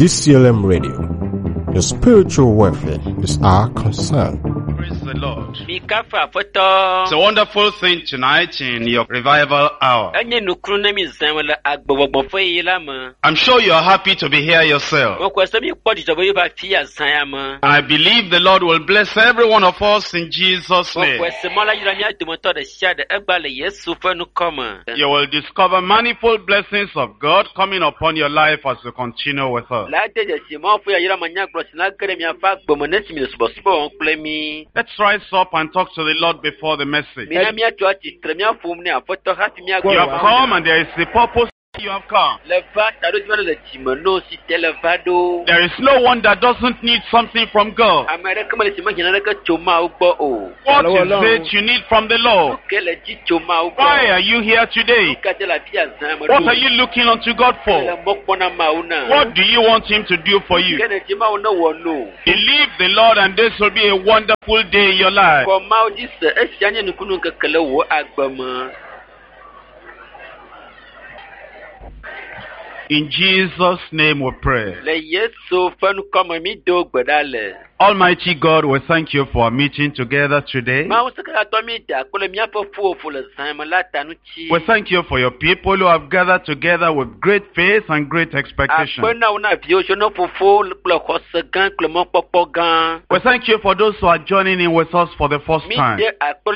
DCLM Radio. Your spiritual welfare is our concern. Praise the Lord. It's a wonderful thing tonight in your revival hour. I'm sure you are happy to be here yourself. I believe the Lord will bless every one of us in Jesus' name. You will discover manifold blessings of God coming upon your life as you continue with us. Let's rise up and talk to the Lord before the message. You have come and there is a purpose. You have come. There is no one that doesn't need something from God. What is it you need from the Lord? Why are you here today? What are you looking unto God for? What do you want Him to do for you? Believe the Lord and this will be a wonderful day in your life. In Jesus' name we pray. Almighty God, we thank you for our meeting together today. We thank you for your people who have gathered together with great faith and great expectation. We thank you for those who are joining in with us for the first time. Pray,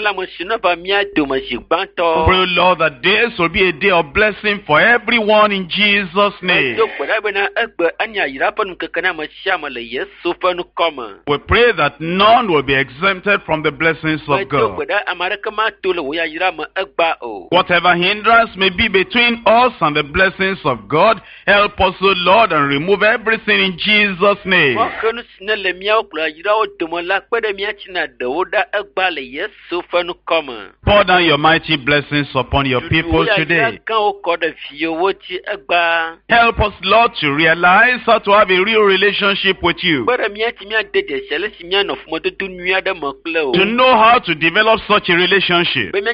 Lord, that this will be a day of blessing for everyone in Jesus' name. We pray that none will be exempted from the blessings of God. Whatever hindrance may be between us and the blessings of God, help us, O Lord, and remove everything in Jesus' name. Pour down your mighty blessings upon your people today. Help us, Lord, to realize how to have a real relationship with you. To know how to develop such a relationship. So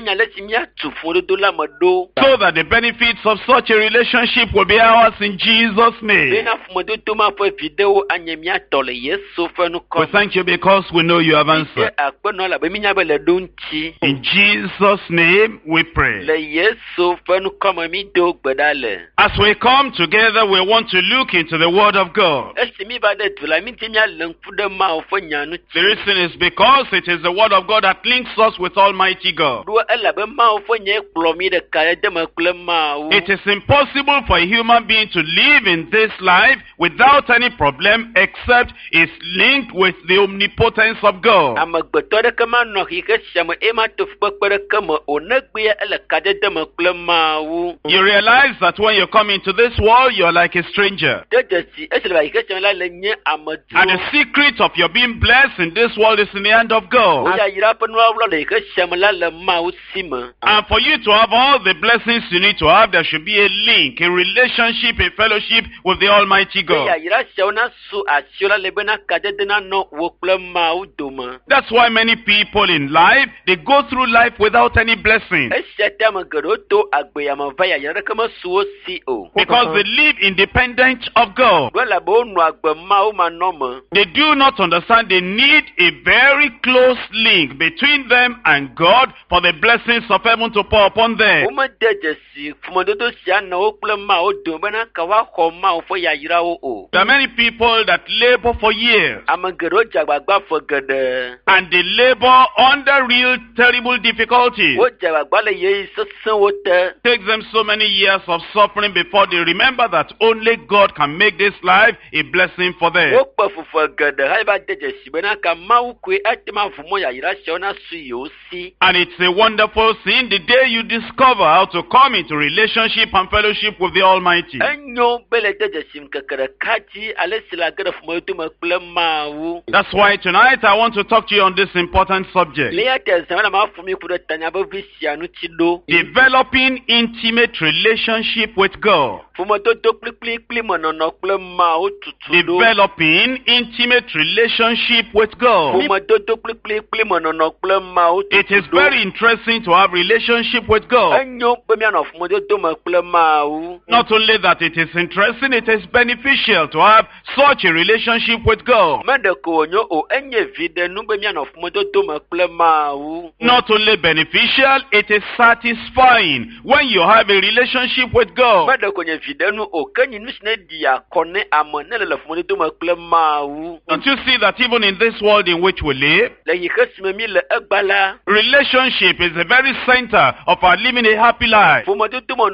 that the benefits of such a relationship will be ours in Jesus' name. We thank you because we know you have answered. In Jesus' name we pray. As we come together, we want to look into the Word of God. The reason is because it is the Word of God that links us with Almighty God. It is impossible for a human being to live in this life without any problem except it's linked with the omnipotence of God. You realize that when you come into this world, you're like a stranger. And the secret of your being blessed in this world is in the hand of God. And for you to have all the blessings you need to have, there should be a link, a relationship, a fellowship with the Almighty God. That's why many people in life, they go through life without any blessing. Because they live independent of God. They do not understand they need a very close link between them and God for the blessings of heaven to pour upon them. There are many people that labor for years. And they labor under real terrible difficulties. It takes them so many years of suffering before they remember that only God can make this life a blessing for them. And it's a wonderful thing the day you discover how to come into relationship and fellowship with the Almighty. That's why tonight I want to talk to you on this important subject. Developing intimate relationship with God. Developing intimate relationship relationship with God. It is very interesting to have relationship with God. Not only that it is interesting, it is beneficial to have such a relationship with God. Not only beneficial, it is satisfying when you have a relationship with God. Don't you see that even in this world in which we live, relationship is the very center of our living a happy life. See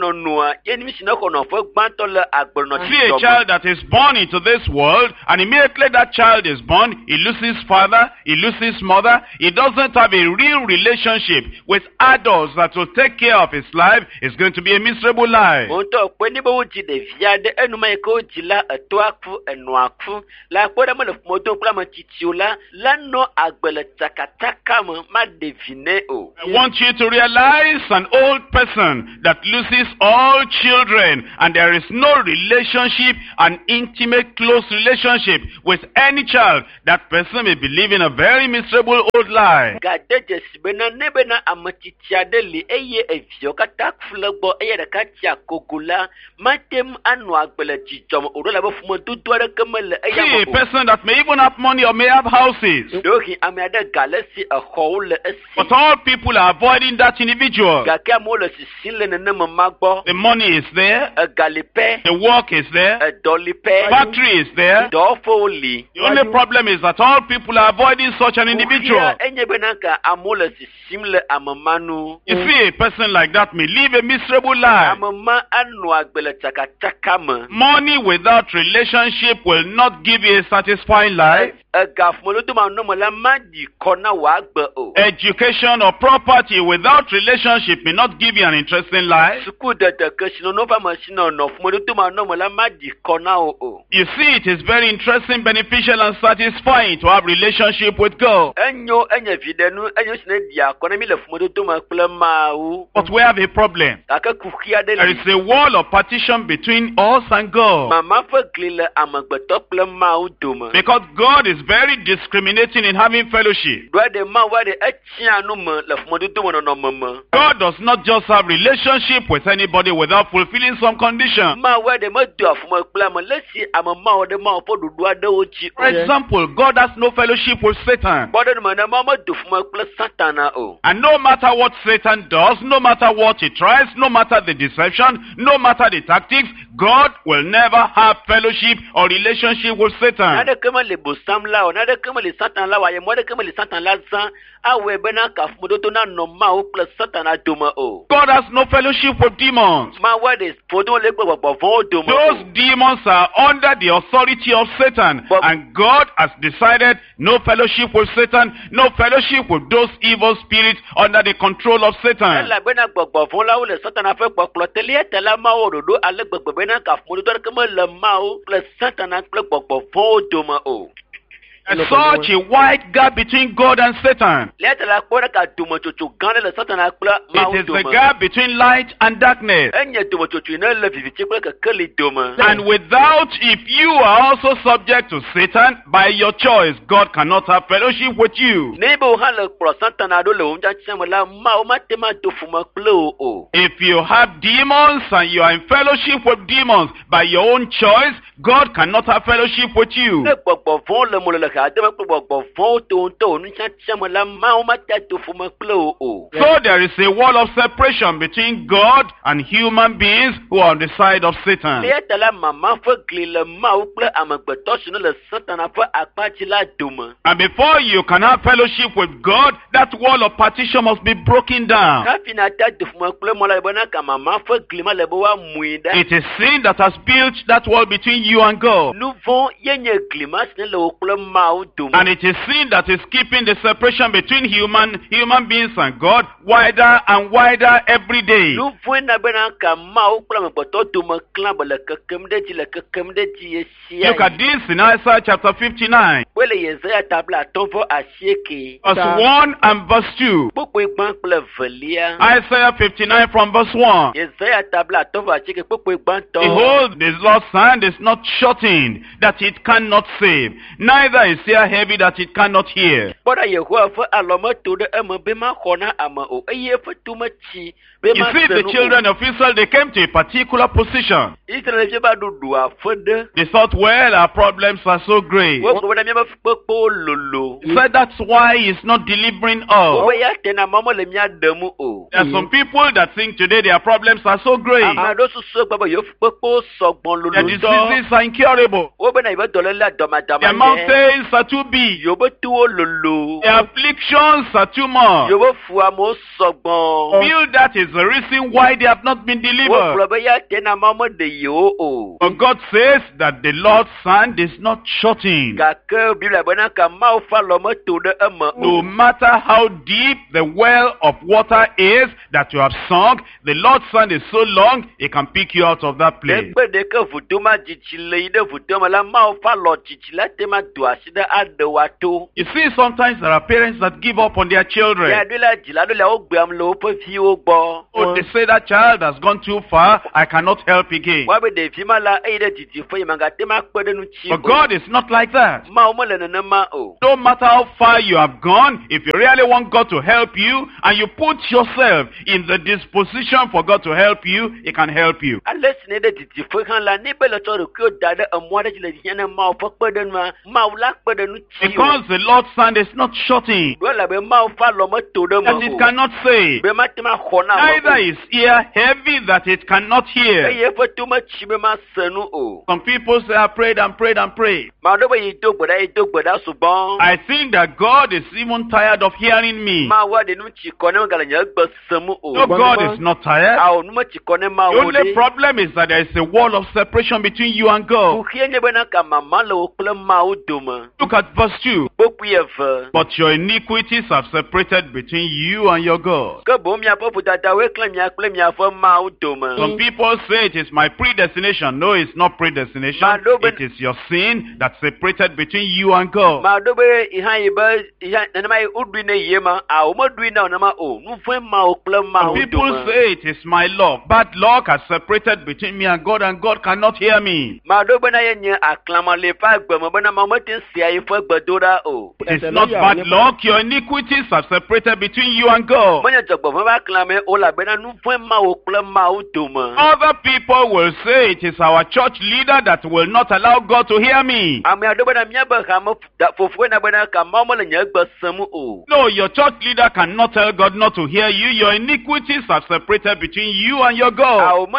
a child that is born into this world, and immediately that child is born, he loses father, he loses mother. He doesn't have a real relationship with adults that will take care of his life. It's going to be a miserable life. I want you to realize an old person that loses all children, and there is no relationship, an intimate, close relationship with any child, that person may be living a very miserable old life. See a person that may even have money or may have houses, but all people are avoiding that individual. The money is there, the work is there, factory is there. The only problem is that all people are avoiding such an individual. You see, a person like that may live a miserable life. Money without relationship will not give you a satisfying life. Education or property without relationship may not give you an interesting life. You see, it is very interesting, beneficial, and satisfying to have relationship with God. But we have a problem. There is a wall of partition between us and God. Because God is very discriminating in having fellowship. God does not just have relationship with anybody without fulfilling some condition. For example, God has no fellowship with Satan. And no matter what Satan does, no matter what he tries, no matter the deception, no matter the tactics, God will never have fellowship or relationship with Satan. God has no fellowship with demons. Those demons are under the authority of Satan, and God has decided no fellowship with Satan, no fellowship with those evil spirits under the control of Satan. Such a wide gap between God and Satan. It is the gap between light and darkness. And without, if you are also subject to Satan, by your choice, God cannot have fellowship with you. If you have demons and you are in fellowship with demons, by your own choice, God cannot have fellowship with you. So there is a wall of separation between God and human beings who are on the side of Satan. And before you can have fellowship with God, that wall of partition must be broken down. It is sin that has built that wall between you and God. And it is sin that is keeping the separation between human beings and God wider and wider every day. Look at this in Isaiah chapter 59. Verse 1 and verse 2. Isaiah 59 from verse 1. Behold, the Lord's hand is not shortened, that it cannot save, neither is ear heavy, that it cannot hear. You see, the children of Israel, they came to a particular position. They thought, well, our problems are so great. He said, that's why he's not delivering us. There are some people that think today their problems are so great. Their diseases are incurable. Their mountains are too big. Their afflictions are too much. Feel that is the reason why they have not been delivered. But God says that the Lord's hand is not shortened. No matter how deep the well of water is that you have sunk, the Lord's hand is so long, it can pick you out of that place. You see, sometimes there are parents that give up on their children. Oh, they say that child has gone too far, I cannot help again. But God is not like that. No matter how far you have gone, if you really want God to help you, and you put yourself in the disposition for God to help you, He can help you. Because the Lord's hand is not shorting, that it cannot save, neither is ear heavy that it cannot hear. Some people say, I prayed and prayed and prayed. I think that God is even tired of hearing me. No, God is not tired. The only problem is that there is a wall of separation between you and God. Look at verse 2. But your iniquities have separated between you and your God. Some people say it is my predestination. No, it's not predestination. It is your sin that separated between you and God. Some people say it is my luck. Bad luck has separated between me and God cannot hear me. It is not bad luck. Your iniquities have separated between you and God. Other people will say it is our church leader that will not allow God to hear me. No, your church leader cannot tell God not to hear you. Your iniquities have separated between you and your God.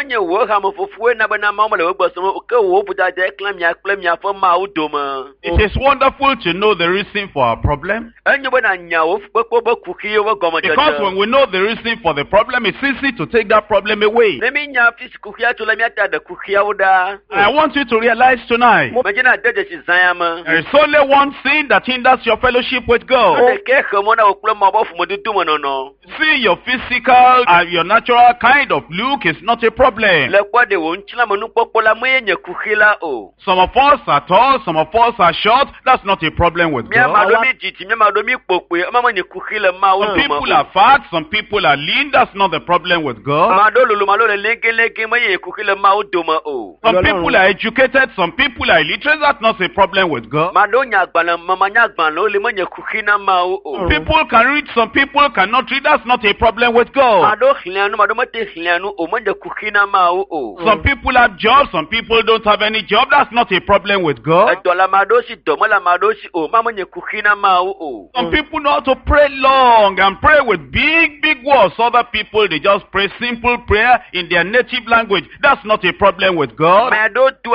It is wonderful to know the reason for our problem. Because when we know the reason for the problem, it's easy to take that problem away. I want you to realize tonight, there is only one sin that hinders your fellowship with God. See, your physical and your natural kind of look is not a problem. Some of us are tall, some of us are short. That's not a problem with God. Some people are fat, some people are lean. That's not the problem with God. Some people are educated, some people are illiterate. That's not a problem with God. People can read, some people cannot read. That's not a problem with God. Some people have jobs, some people don't have any job. That's not a problem with God. Some people know how to pray long and pray with big words. Other people, they just pray simple prayer in their native language. That's not a problem with God. I'm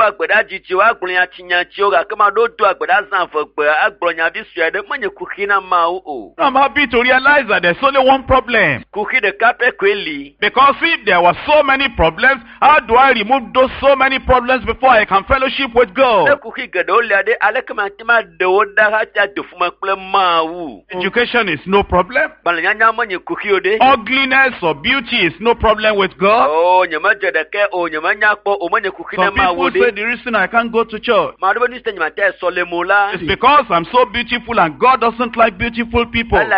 happy to realize that there's only one problem. Because if there were so many problems, how do I remove those so many problems before I can fellowship with God? Education is no problem. Ugliness or beauty is no problem with God. Some people say the reason I can't go to church is because I'm so beautiful and God doesn't like beautiful people. Other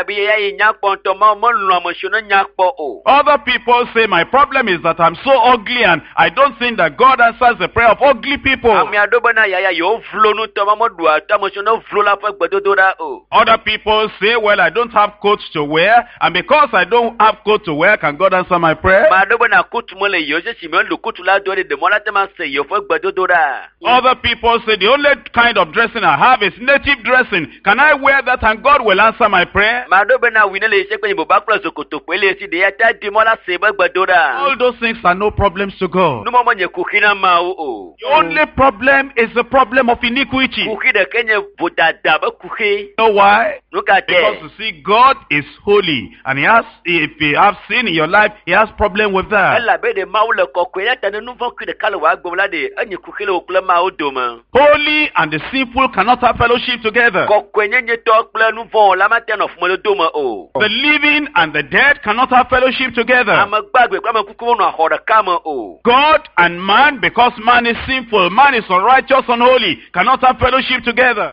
people say my problem is that I'm so ugly and I don't think that God answers the prayer of ugly people. Other people say, well, I don't have coats to wear, and because I don't have coat to wear, can God answer my prayer? Other people say, the only kind of dressing I have is native dressing. Can I wear that and God will answer my prayer? All those things are no problems to God. The only problem is the problem of iniquity. You know why? Because you see, God is holy, and if you have sin in your life, He has problem with that. Holy and the sinful cannot have fellowship together. The living and the dead cannot have fellowship together. God and man, because man is sinful, man is unrighteous, unholy, cannot have fellowship together.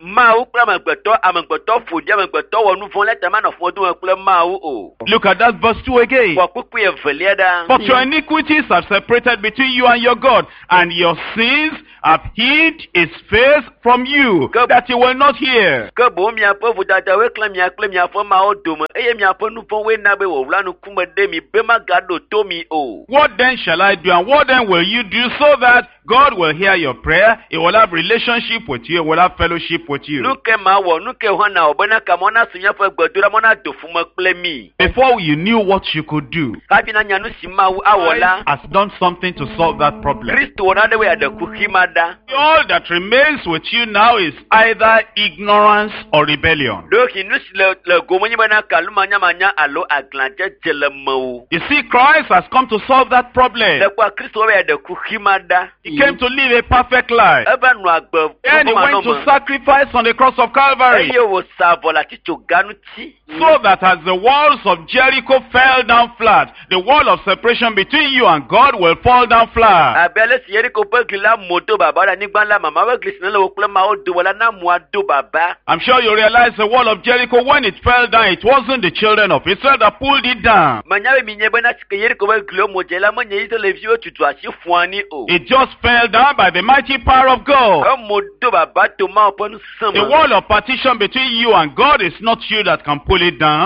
Look at that verse 2 again. But your iniquities are separated between you and your God, and your sins have hid His face from you, that you will not hear. What then shall I do, and what then will you do, so that God will hear your prayer, He will have relationship with you, He will have fellowship with you? Before you knew what you could do, Christ has done something to solve that problem. All that remains with you now is either ignorance or rebellion. You see, Christ has come to solve that problem. He came to live a perfect life. And He went to sacrifice on the cross of Calvary, so that as the walls of Jericho fell down flat, the wall of separation between you and God will fall down flat. I'm sure you realize the wall of Jericho, when it fell down, it wasn't the children of Israel that pulled it down. It just fell down by the mighty power of God. The wall of partition between you and God is not you that can pull it down.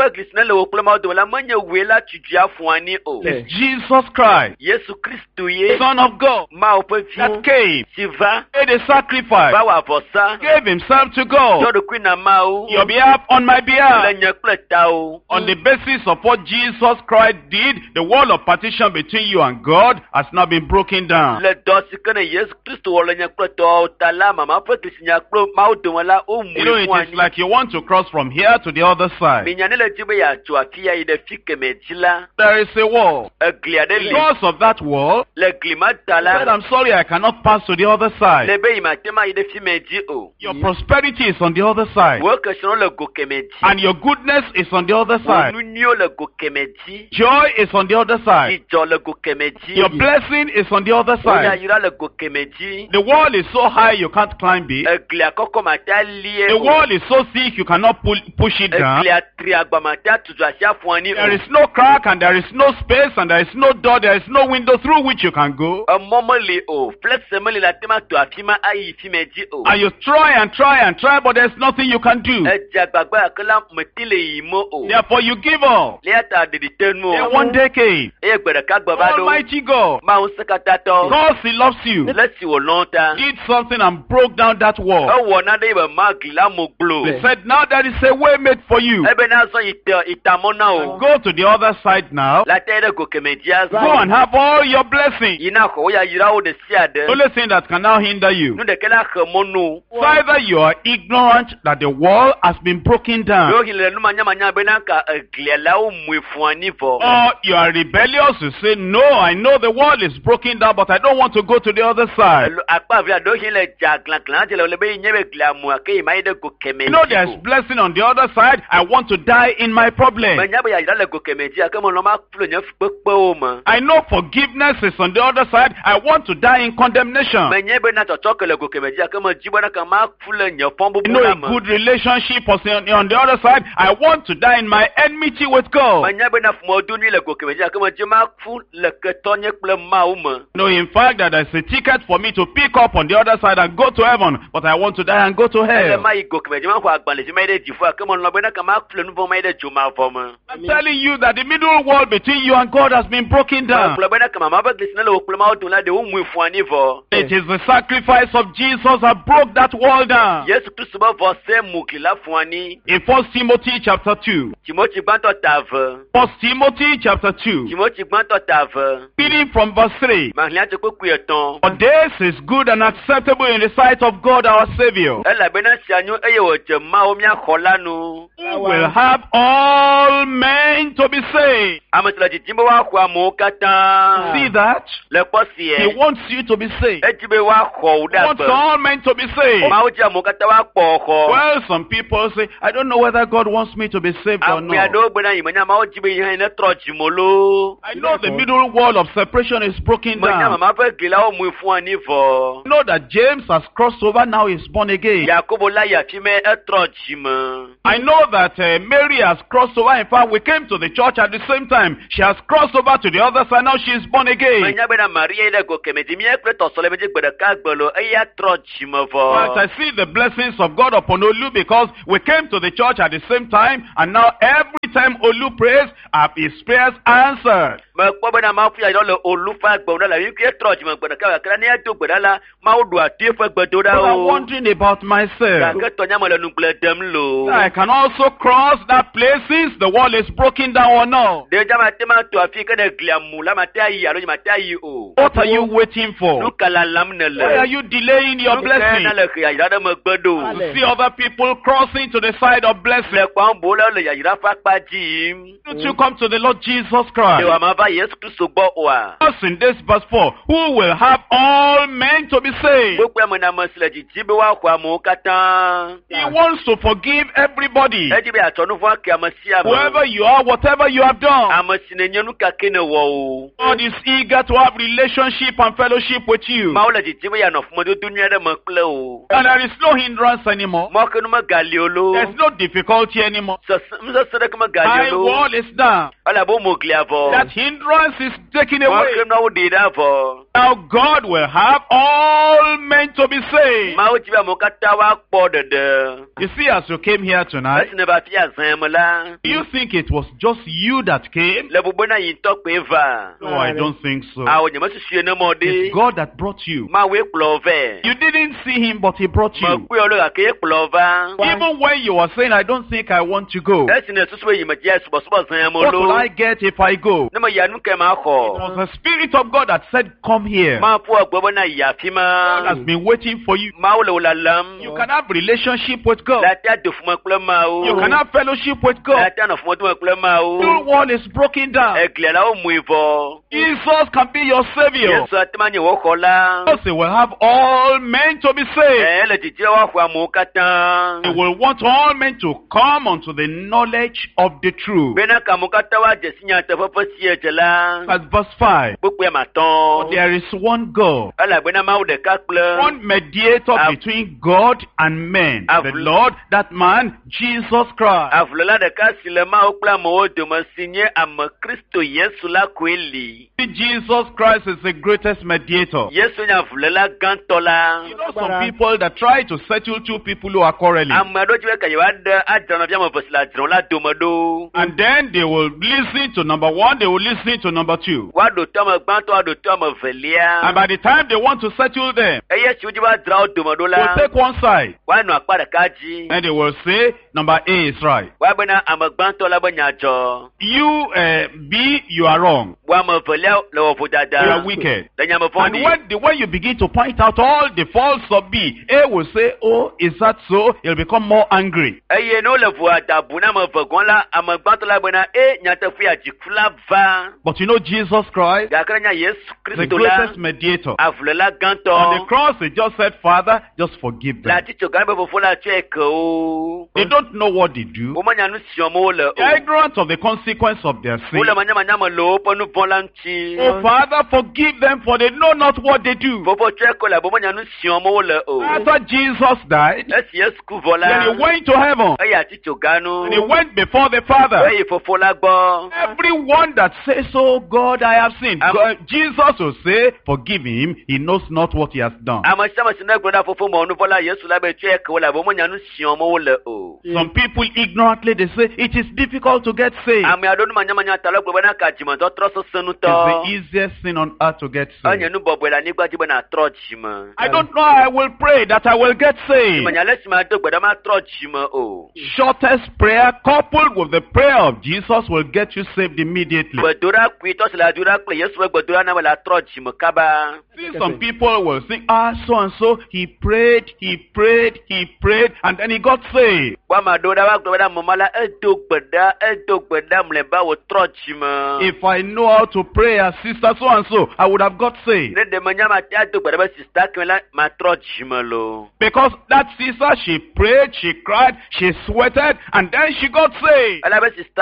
It's Jesus Christ, Son of God, that came, made a sacrifice, gave Himself to God, your behalf, on my behalf. On the basis of what Jesus Christ did, the wall of partition between you and God has now been broken down. You know, it is like you want to cross from here to the other side. There is a wall. Because of that wall, said, I'm sorry, I cannot pass to the other side. Your prosperity is on the other side, and your goodness is on the other side. Joy is on the other side. Your blessing is on the other side. The wall is so high you can't climb it. The wall is so thick you cannot push it down. There is no crack, and there is no space, and there is no door, there is no window through which you can go. And you try and try and try, but there's nothing you can do. Therefore you give up. Then one day came, Almighty God, because He loves you, did something and broke down that wall. He said, now there is a way made for you. And go to the other side now. Go and have all your blessings. The only thing that can now hinder you, either you are ignorant that the wall has been broken down, or you are rebellious. You say, no, I know the wall is broken down, but I don't want to go to the other side. You know there's blessing on the other side. I want to die in my problem. I know forgiveness is on the other side. I want to die in condemnation. You know a good relationship on the other side. I want to die in my enmity with God. No, in fact, that there's a ticket for me to pick up on the other side and go to heaven, but I want to die and go to hell. I'm telling you that the middle wall between you and God has been broken down. It is the sacrifice of Jesus that broke that wall down. In 1 Timothy chapter 2. 1 Timothy chapter 2. Reading from verse 3. For this is good and acceptable in the sight of God our Savior, who will have all men to be saved. See that? He wants you to be saved. He wants all men to be saved. Well, some people say, I don't know whether God wants me to be saved or not. I know the middle wall of separation is broken down. Know that James has crossed over, now he's born again. I know that Mary has crossed over. In fact, we came to the church at the same time. She has crossed over to the other side, now she's born again. But I see the blessings of God upon Olu because we came to the church at the same time, and now every time Olu prays, his prayers answered. I'm wondering about myself. I can also cross that place since the wall is broken down or not. What are you waiting for? Why are you delaying your blessing? To see other people crossing to the side of blessing. Don't you come to the Lord Jesus Christ? Just in this verse 4, who will have all men to be saved? He wants to forgive everybody. Whoever you are, whatever you have done. God is eager to have relationship and fellowship with you. And there is no hindrance anymore. There's no difficulty anymore. My wall is down. That hindrance is taken away. Now God will have all men to be saved. You see, as you came here tonight, do you think it was just you that came? No, I don't think so. It's God that brought you. You didn't see him, but he brought you. Even when you were saying, I don't think I want to go, what will I get if I go? It was the Spirit of God that said, come here. God has been waiting for you. You can have relationship with God. You can have fellowship with God. Your wall is broken down. Jesus can be your Savior. Because he will have all men to be saved. He will want all men to come unto the knowledge of the truth. That's verse 5. But there is one God, one mediator between God and men, the Lord, that man, Jesus Christ. Jesus Christ is the greatest mediator. You know some people that try to settle two people who are quarreling, and then they will listen to number one, they will listen to number two, and by the time they want to settle them, they'll take one side and they will say number A is right. You B, you are wrong. You are wicked. And when you begin to point out all the faults of B. A will say, oh, is that so? He'll become more angry. But you know Jesus Christ, the greatest mediator. On the cross, he just said, Father, just forgive them. They don't know what they do. They are ignorant of the consequence of their sin. Oh, Father, forgive them, for they know not what they do. After Jesus died, when he went to heaven, and he went before the Father, everyone that says, oh God, I have sinned, Jesus will say, forgive him, he knows not what he has done. Some people ignorantly, they say, it is difficult to get saved. It's the easiest thing on earth to get saved. I don't know how I will pray that I will get saved. Shortest prayer coupled with the prayer of Jesus will get you saved immediately. See, some people will think, so and so, he prayed, and then he got saved. If I know how to pray as sister so and so, I would have got saved. Because that sister, she prayed, she cried, she sweated, and then she got saved. That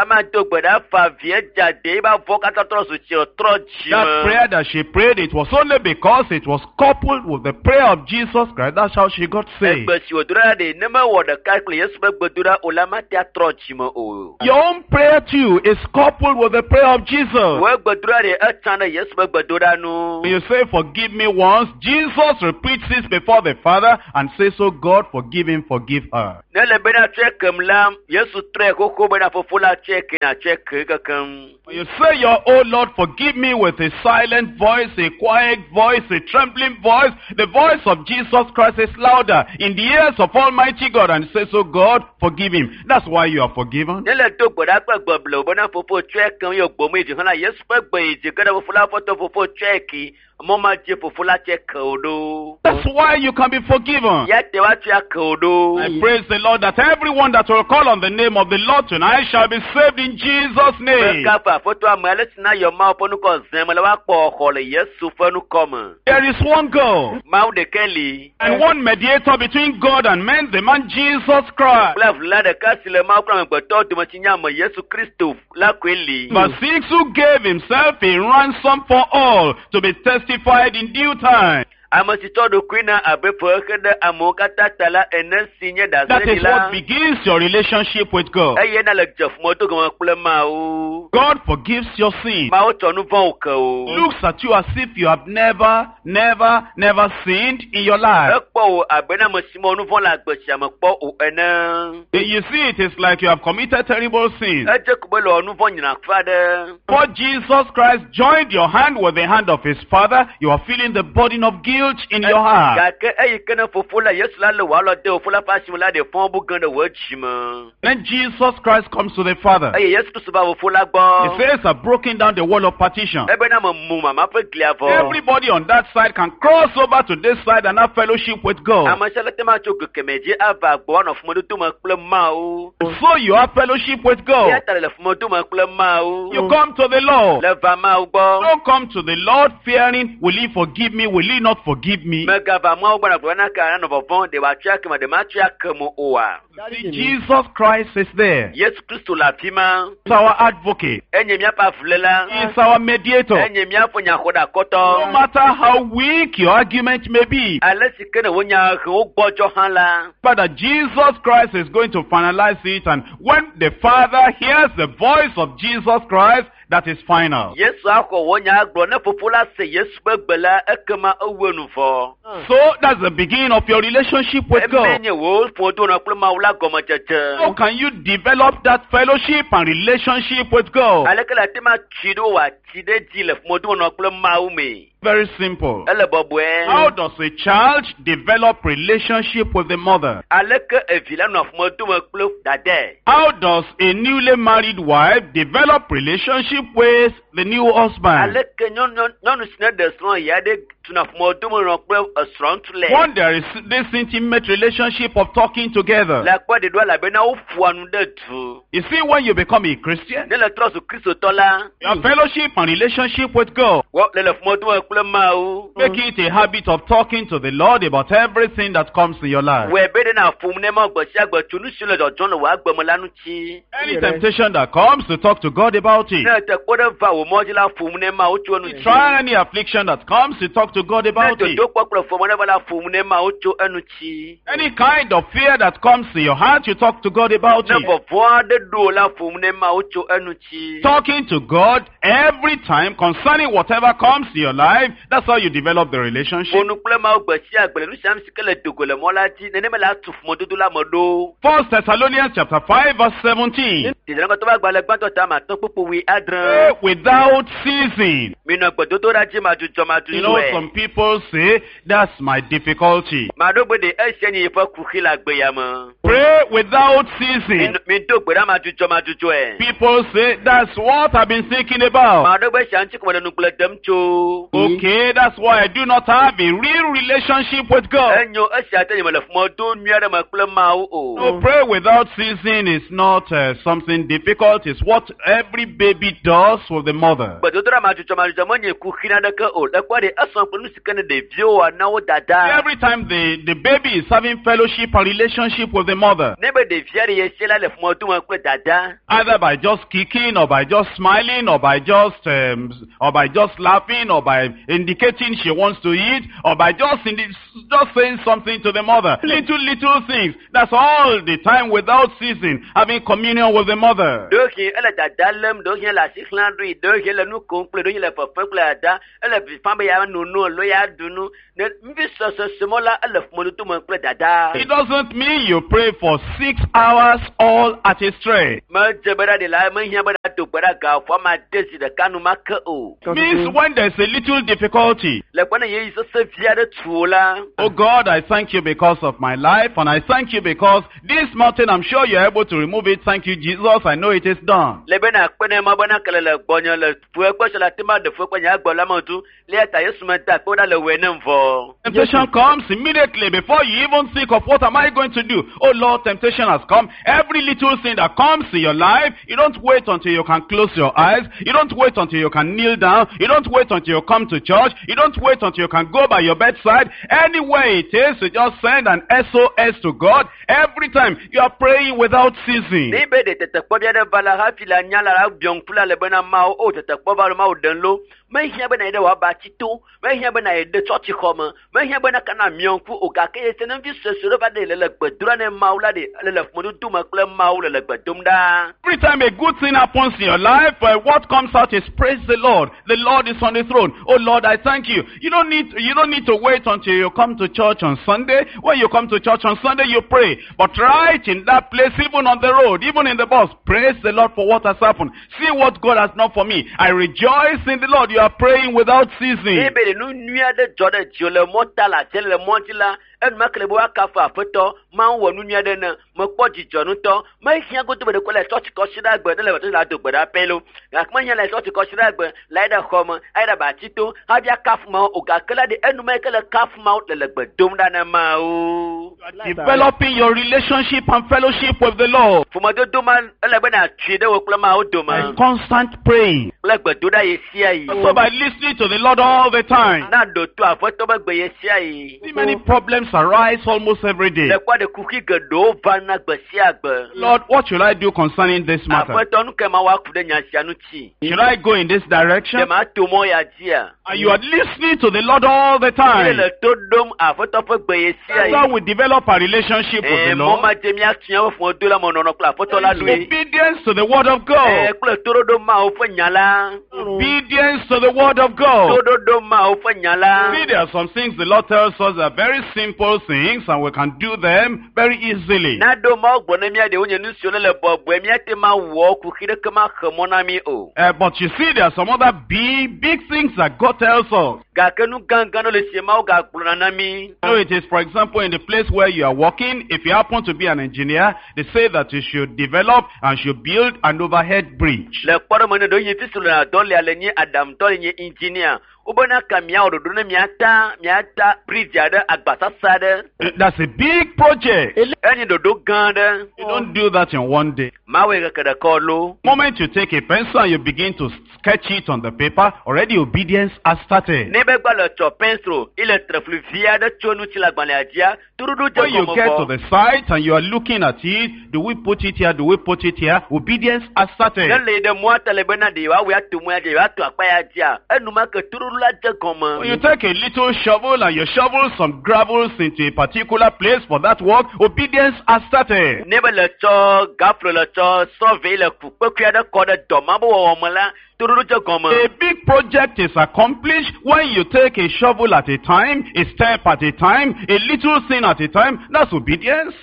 prayer that she prayed, it was only because it was coupled with the prayer of Jesus Christ. That's how she got saved. Your own prayer too is coupled with the prayer of Jesus. You say, forgive me once. Jesus repeats this before the Father and says, oh God, forgive him, forgive her. You say, oh Lord, forgive me with a silent voice, a quiet voice, a trembling voice. The voice of Jesus Christ is louder in the ears of Almighty God, and says, oh God, forgive him. That's why you are forgiven. That's why you can be forgiven. I praise the Lord that everyone that will call on the name of the Lord tonight shall be saved in Jesus' name. There is one God and one mediator between God and men, the man Jesus Christ. Verse 6, who gave himself a ransom for all to be testified in due time. That is what begins your relationship with God. God forgives your sin. Looks at you as if you have never sinned in your life. You see, it is like you have committed terrible sins. For Jesus Christ joined your hand with the hand of his Father, you are feeling the burden of guilt in your heart. Then Jesus Christ comes to the Father. He says, I've broken down the wall of partition. Everybody on that side can cross over to this side and have fellowship with God. So you have fellowship with God. You come to the Lord. Don't come to the Lord fearing, will he forgive me, will he not forgive me? See, Jesus Christ is there. He's our advocate. He's our mediator. No matter how weak your argument may be, Father, Jesus Christ is going to finalize it, and when the Father hears the voice of Jesus Christ, that is final. So that's the beginning of your relationship with God. How can you develop that fellowship and relationship with God? Very simple. How does a child develop relationship with the mother? How does a newly married wife develop relationship with the new husband. When there is this intimate relationship of talking together. You see, when you become a Christian, your fellowship and relationship with God, make it a habit of talking to the Lord about everything that comes in your life. Any temptation that comes, to talk to God about it. Try any affliction that comes, to talk to God about it. Any kind of fear that comes to your heart, you talk to God about it. Talking to God every time concerning whatever comes to your life, that's how you develop the relationship. 1 Thessalonians chapter 5 verse 17. Pray without ceasing. You know, some people say, that's my difficulty. Pray without ceasing. People say, that's what I've been thinking about. Okay, that's why I do not have a real relationship with God. No, pray without ceasing is not something difficult. It's what every baby does with the mother. Every time the baby is having fellowship and relationship with the mother, either by just kicking, or by just smiling, or by just laughing, or by indicating she wants to eat, or by just saying something to the mother. Little things. That's all the time without ceasing, having communion with the mother. It doesn't mean you pray for 6 hours all at a stretch. Means when there's a little difficulty. Oh God, I thank you because of my life, and I thank you because this mountain, I'm sure you're able to remove it. Thank you, Jesus. I know it is done. Temptation comes immediately before you even think of what am I going to do. Oh Lord, temptation has come. Every little thing that comes in your life, you don't wait until you can close your eyes. You don't wait until you can kneel down. You don't wait until you come to church. You don't wait until you can go by your bedside. Anywhere it is, you just send an SOS to God. Every time you are praying without ceasing. Every time a good thing happens in your life, what comes out is praise the Lord. The Lord is on the throne. Oh Lord, I thank you. You don't need to wait until you come to church on Sunday. When you come to church on Sunday, you pray. But right in that place, even on the road, even in the bus, praise the Lord for what has happened. See what God has done for me. I rejoice in the Lord. You are praying without ceasing. And maklebo akafa afeto ma wo nunya de na mo po jijo nu to ma hia go to be ko le church ko shira gbe de le to la do gbe da pelo ya ma hia le church ko shira gbe la da khoma ai da ba tito ha bia kaf ma o ga kala de enu ma kala kaf ma le gbe dum da na ma o. Developing your relationship and fellowship with the Lord. For my do man le gbe na twi de wo kula ma o do ma. Constant praying. Le gbe do da ye sia yi. So by listening to the Lord all the time. Na do to afeto ba gbe ye sia yi. Many problems arise almost every day. Lord, what should I do concerning this matter? Should I go in this direction? And you are listening to the Lord all the time. That's how we develop a relationship with the Lord. Obedience to the word of God. Obedience to the word of God. See, there are some things the Lord tells us are very simple simple things and we can do them very easily. But you see, there are some other big things that God tells us. So it is, for example, in the place where you are working, if you happen to be an engineer, they say that you should develop and should build an overhead bridge. That's a big project. You don't do that in one day. The moment you take a pencil and you begin to sketch it on the paper, already obedience has started. When you get to the site and you are looking at it, do we put it here, do we put it here? Obedience has started. When you take a little shovel and you shovel some gravels into a particular place for that work, obedience has started. A big project is accomplished when you take a shovel at a time, a step at a time, a little thing at a time. That's obedience.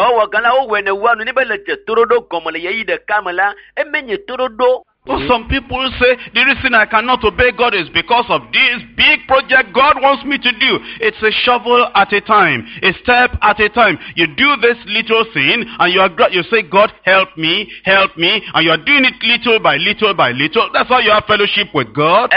So some people say, the reason I cannot obey God is because of this big project God wants me to do. It's a shovel at a time, a step at a time. You do this little thing and you say, God, help me, and you are doing it little by little by little. That's how you have fellowship with God.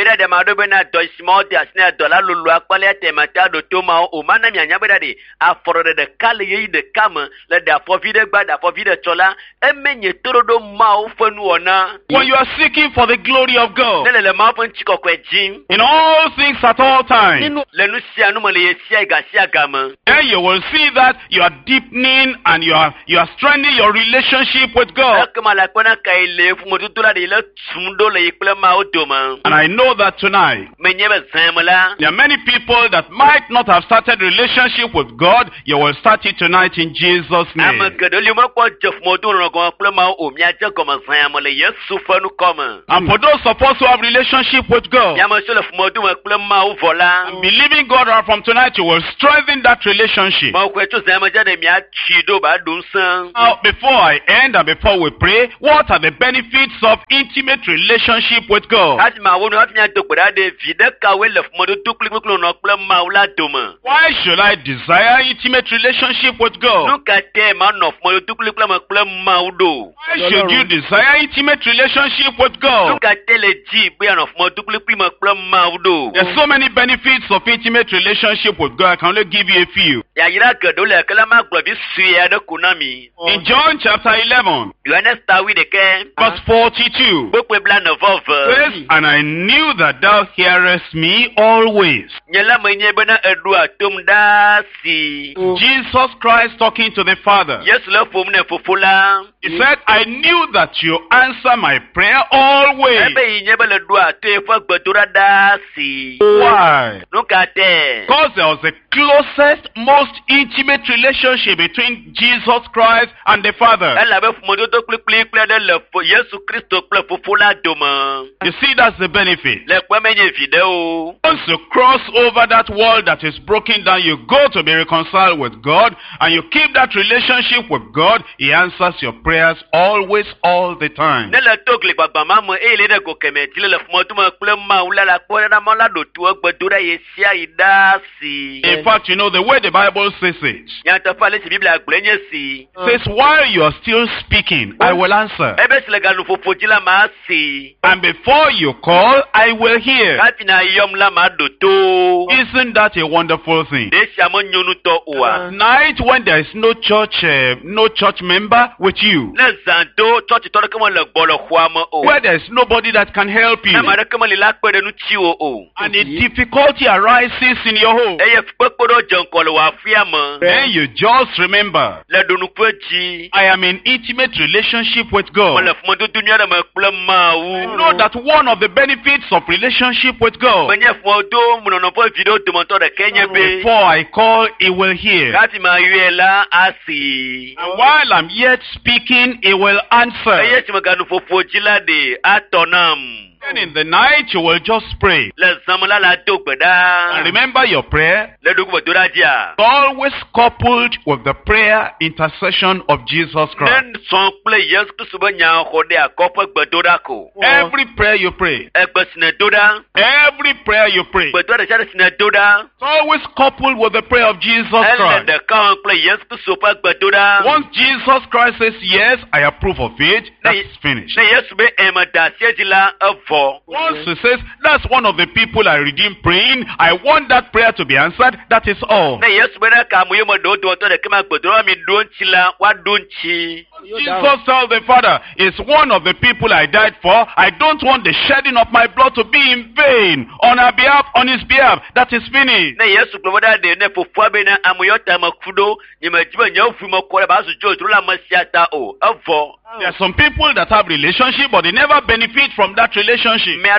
When you are seeking for the glory of God in all things at all times, then you will see that you are deepening and you are strengthening your relationship with God. And I know that tonight there are many people that might not have started relationship with God. You will start it tonight in Jesus' name. And for those of us who have relationship with God, and believing God, from tonight you will strengthen that relationship. Now, before I end and before we pray, what are the benefits of intimate relationship with God? Why should I desire intimate relationship with God? Why should you desire intimate relationship with God? There's so many benefits of intimate relationship with God. I can only give you a few. In John chapter 11, verse 42, says, and I knew that thou hearest me always. Jesus Christ talking to the Father. He said, I knew that you answer my prayer always. Why? Because there was the closest, most intimate relationship between Jesus Christ and the Father. You see, that's the benefit. Once you cross over that wall that is broken down, you go to be reconciled with God, and you keep that relationship with God. He answers your prayers always, all the time. In fact, you know the way the Bible says it. Says, while you are still speaking, I will answer. And before you call, I will hear. Isn't that a wonderful thing? Tonight, when there is no church member with you, where there is nobody that can help you, and a difficulty arises in your home, then you just remember, I am in intimate relationship with God. I know that one of the benefits of relationship with God, before I call, He will hear. And while I'm yet speaking, He will answer. And in the night you will just pray. And remember your prayer always coupled with the prayer intercession of Jesus Christ. Every prayer you pray, every prayer you pray, it's always coupled with the prayer of Jesus Christ. Once Jesus Christ says, yes, I approve of it, that's finished. Once he says, that's one of the people I redeemed praying, I want that prayer to be answered, that is all. Jesus tells the Father, it's one of the people I died for. I don't want the shedding of my blood to be in vain on our behalf, on his behalf. That is finished. There are some people that have relationship, but they never benefit from that relationship. You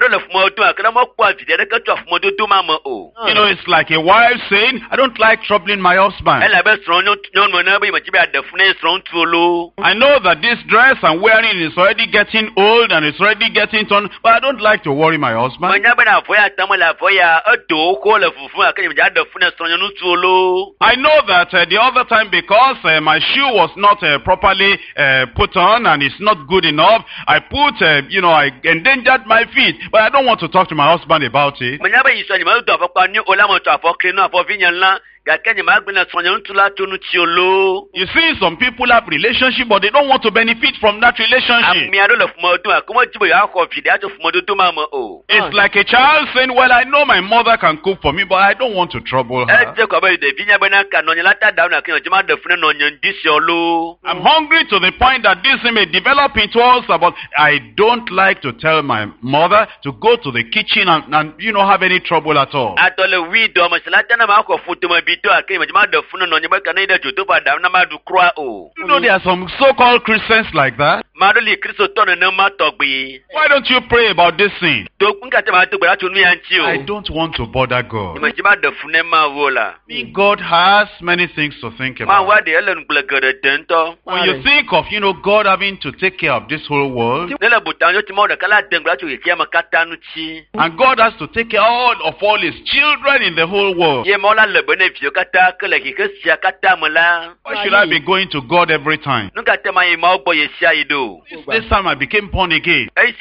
know, it's like a wife saying, I don't like troubling my husband. I know that this dress I'm wearing is already getting old and it's already getting torn, but I don't like to worry my husband. I know that the other time, because my shoe was not properly put on and it's not good enough, I put, I endangered my feet, but I don't want to talk to my husband about it. You see, some people have relationship, but they don't want to benefit from that relationship. It's like a child saying, well, I know my mother can cook for me, but I don't want to trouble her. I'm hungry to the point that this may develop into us about, I don't like to tell my mother to go to the kitchen and have any trouble at all. You know, there are some so-called Christians like that. Why don't you pray about this thing? I don't want to bother God. God has many things to think about. When you think of, God having to take care of this whole world, and God has to take care of all his children in the whole world, why should I be going to God every time? This time I became born again.